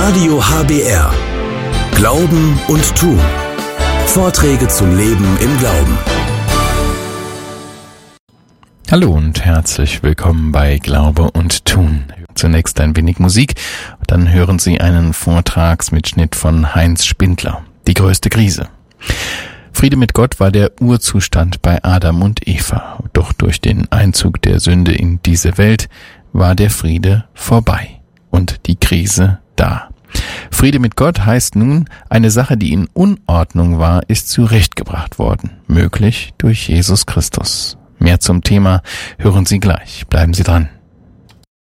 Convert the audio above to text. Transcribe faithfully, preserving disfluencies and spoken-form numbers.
Radio H B R. Glauben und Tun. Vorträge zum Leben im Glauben. Hallo und herzlich willkommen bei Glaube und Tun. Zunächst ein wenig Musik, dann hören Sie einen Vortragsmitschnitt von Heinz Spindler. Die größte Krise. Friede mit Gott war der Urzustand bei Adam und Eva. Doch durch den Einzug der Sünde in diese Welt war der Friede vorbei und die Krise da. Friede mit Gott heißt nun, eine Sache, die in Unordnung war, ist zurechtgebracht worden. Möglich durch Jesus Christus. Mehr zum Thema hören Sie gleich. Bleiben Sie dran.